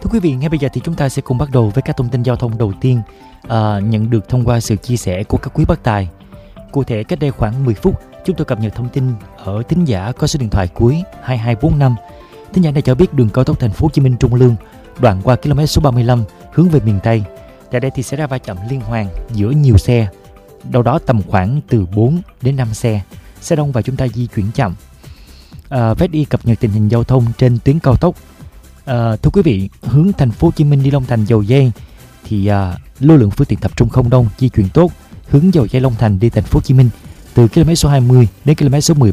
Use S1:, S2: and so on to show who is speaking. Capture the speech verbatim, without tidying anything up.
S1: Thưa quý vị, ngay bây giờ thì chúng ta sẽ cùng bắt đầu với các thông tin giao thông đầu tiên à, nhận được thông qua sự chia sẻ của các quý bác tài. Cụ thể, cách đây khoảng mười phút, chúng tôi cập nhật thông tin ở thính giả có số điện thoại cuối hai hai bốn năm. Thính giả này cho biết đường cao tốc Thành phố Hồ Chí Minh Trung Lương đoạn qua km số ba mươi lăm hướng về miền Tây. Tại đây thì xảy ra va chạm liên hoàn giữa nhiều xe, đâu đó tầm khoảng từ bốn đến năm xe. Xe đông và chúng ta di chuyển chậm. À, vê ét i cập nhật tình hình giao thông trên tuyến cao tốc. À, thưa quý vị, hướng Thành phố Hồ Chí Minh đi Long Thành Dầu Giây thì à, lưu lượng phương tiện tập trung không đông, di chuyển tốt. Hướng Dầu Giây Long Thành đi Thành phố Hồ Chí Minh từ km số hai mươi đến km số mười